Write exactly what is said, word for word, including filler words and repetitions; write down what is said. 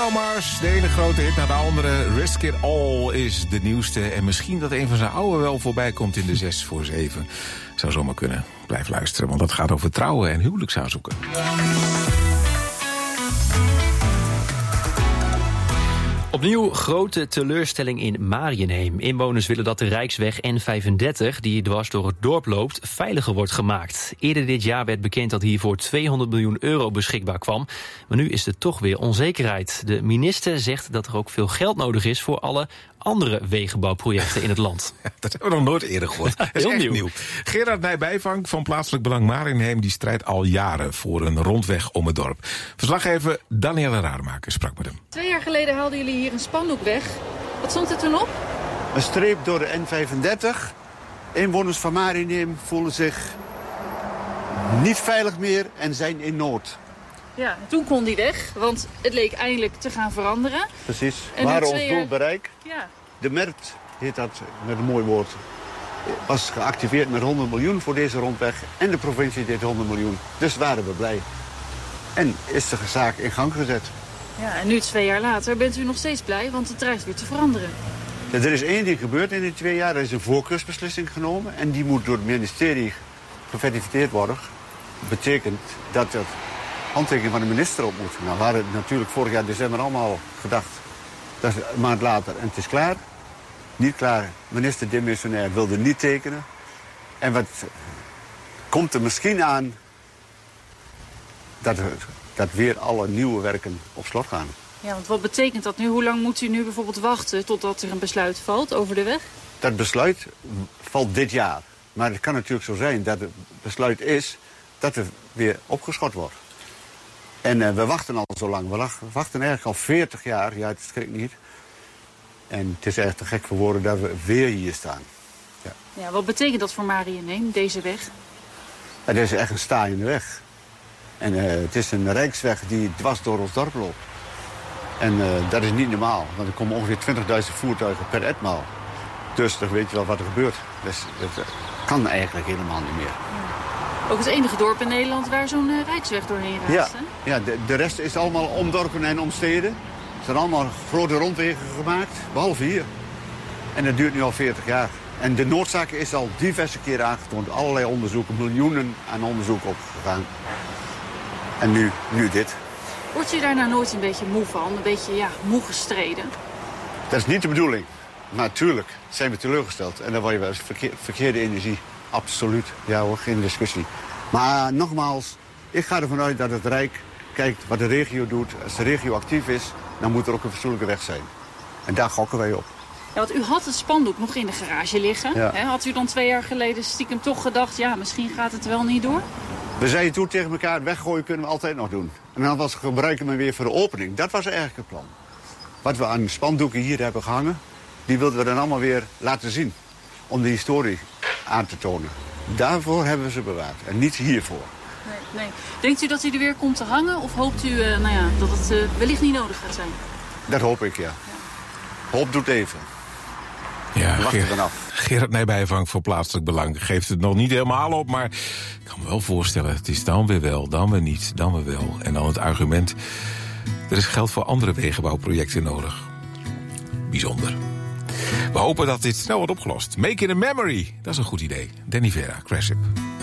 Bruno Mars, de ene grote hit naar de andere. Risk It All is de nieuwste. En misschien dat een van zijn oude wel voorbij komt in de zes voor zeven. Zou zomaar kunnen. Blijf luisteren, want dat gaat over trouwen en huwelijksaanzoeken. Opnieuw grote teleurstelling in Mariënheem. Inwoners willen dat de Rijksweg N vijfendertig, die dwars door het dorp loopt, veiliger wordt gemaakt. Eerder dit jaar werd bekend dat hiervoor tweehonderd miljoen euro beschikbaar kwam. Maar nu is er toch weer onzekerheid. De minister zegt dat er ook veel geld nodig is voor alle andere wegenbouwprojecten in het land. Ja, dat hebben we nog nooit eerder gehoord. Dat is Heel echt nieuw. nieuw. Gerard Nijbijvang van Plaatselijk Belang Mariënheem die strijdt al jaren voor een rondweg om het dorp. Verslaggever Danielle Rademaker sprak met hem. Twee jaar geleden haalden jullie hier een spandoek weg. Wat stond er toen op? Een streep door de N vijfendertig. Inwoners van Mariënheem voelen zich niet veilig meer en zijn in nood. Ja, toen kon die weg, want het leek eindelijk te gaan veranderen. Precies. En We waren na ons twee doel jaar- bereikt. Ja. De M E R T, heet dat met een mooi woord, was geactiveerd met honderd miljoen voor deze rondweg. En de provincie deed honderd miljoen. Dus waren we blij. En is de zaak in gang gezet. Ja, en nu twee jaar later bent u nog steeds blij, want het dreigt weer te veranderen. Ja, er is één ding gebeurd in die twee jaar. Er is een voorkeursbeslissing genomen. En die moet door het ministerie geverifieerd worden. Dat betekent dat er handtekening van de minister op moet. Nou, we hadden natuurlijk vorig jaar december allemaal gedacht. Dat is een maand later en het is klaar. Niet klaar. Minister demissionair wilde niet tekenen. En wat komt er misschien aan dat, er, dat weer alle nieuwe werken op slot gaan. Ja, want wat betekent dat nu? Hoe lang moet u nu bijvoorbeeld wachten totdat er een besluit valt over de weg? Dat besluit valt dit jaar. Maar het kan natuurlijk zo zijn dat het besluit is dat er weer opgeschort wordt. En uh, we wachten al zo lang. We wachten eigenlijk al veertig jaar. Ja, het schrikt niet. En het is echt te gek voor woorden dat we weer hier staan. Ja. Ja, wat betekent dat voor Mariënheem, deze weg? Het is echt een staaiende weg. En uh, het is een rijksweg die dwars door ons dorp loopt. En uh, dat is niet normaal. Want er komen ongeveer twintigduizend voertuigen per etmaal. Dus dan weet je wel wat er gebeurt. Dus dat uh, kan eigenlijk helemaal niet meer. Ook het enige dorp in Nederland waar zo'n uh, rijksweg doorheen Ja, raast, hè? ja de, de rest is allemaal omdorpen en omsteden. Er zijn allemaal grote rondwegen gemaakt, behalve hier. En dat duurt nu al veertig jaar. En de noodzaak is al diverse keren aangetoond. Allerlei onderzoeken, miljoenen aan onderzoek opgegaan. En nu, nu dit. Wordt u daar nou nooit een beetje moe van? Een beetje, ja, moe gestreden? Dat is niet de bedoeling. Maar natuurlijk zijn we teleurgesteld. En dan word je wel eens verkeer, verkeerde energie. Absoluut. Ja hoor, geen discussie. Maar nogmaals, ik ga ervan uit dat het Rijk kijkt wat de regio doet. Als de regio actief is, dan moet er ook een fatsoenlijke weg zijn. En daar gokken wij op. Ja, want u had het spandoek nog in de garage liggen. Ja. Hè? Had u dan twee jaar geleden stiekem toch gedacht, ja, misschien gaat het wel niet door? We zeiden toen tegen elkaar, weggooien kunnen we altijd nog doen. En dan was gebruiken we weer voor de opening. Dat was eigenlijk het plan. Wat we aan spandoeken hier hebben gehangen, die wilden we dan allemaal weer laten zien. Om de historie aan te tonen. Daarvoor hebben we ze bewaard. En niet hiervoor. Nee, nee. Denkt u dat hij er weer komt te hangen? Of hoopt u uh, nou ja, dat het uh, wellicht niet nodig gaat zijn? Dat hoop ik, ja. Hoop doet even. Ja, Wacht Ger- er dan af. Gerard Nijbijvang voor Plaatselijk Belang geeft het nog niet helemaal op, maar ik kan me wel voorstellen, het is dan weer wel, dan weer niet, dan weer wel. En dan het argument, er is geld voor andere wegenbouwprojecten nodig. Bijzonder. We hopen dat dit snel wordt opgelost. Make it a memory, dat is een goed idee. Danny Vera, Crash It.